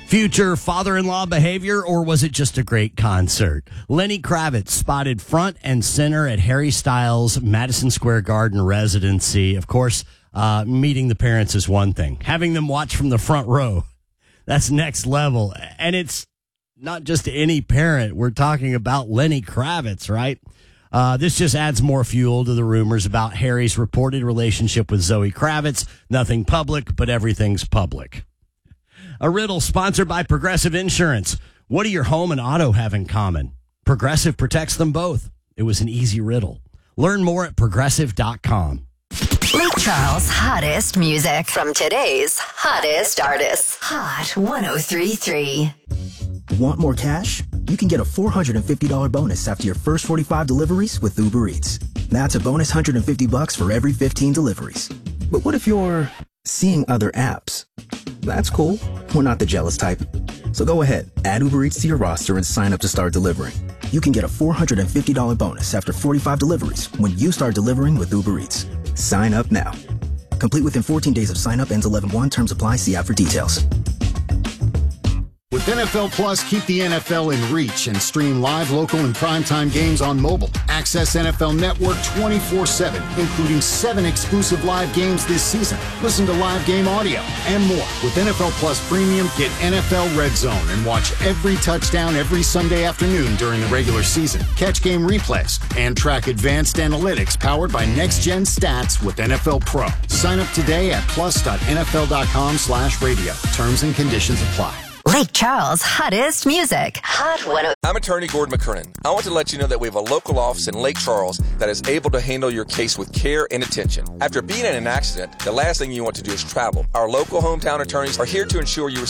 Future father-in-law behavior, or was it just a great concert? Lenny Kravitz spotted front and center at Harry Styles' Madison Square Garden residency. Of course, meeting the parents is one thing. Having them watch from the front row, that's next level. And it's not just any parent. We're talking about Lenny Kravitz, right? This just adds more fuel to the rumors about Harry's reported relationship with Zoe Kravitz. Nothing public, but everything's public. A riddle sponsored by Progressive Insurance. What do your home and auto have in common? Progressive protects them both. It was an easy riddle. Learn more at progressive.com. Lake Charles' hottest music from today's hottest artists. Hot 103.3. Want more cash? You can get a $450 bonus after your first 45 deliveries with Uber Eats. That's a bonus $150 for every 15 deliveries. But what if you're seeing other apps? That's cool. We're not the jealous type. So go ahead, add Uber Eats to your roster and sign up to start delivering. You can get a $450 bonus after 45 deliveries when you start delivering with Uber Eats. Sign up now. Complete within 14 days of sign up. Ends 11/1. Terms apply. See app for details. With NFL Plus, keep the NFL in reach and stream live, local, and primetime games on mobile. Access NFL Network 24/7, including 7 exclusive live games this season. Listen to live game audio and more. With NFL Plus Premium, get NFL Red Zone and watch every touchdown every Sunday afternoon during the regular season. Catch game replays and track advanced analytics powered by Next Gen Stats with NFL Pro. Sign up today at plus.nfl.com/radio. Terms and conditions apply. Lake Charles' hottest music. Hot 103. I'm attorney Gordon McKernan. I want to let you know that we have a local office in Lake Charles that is able to handle your case with care and attention. After being in an accident, the last thing you want to do is travel. Our local hometown attorneys are here to ensure you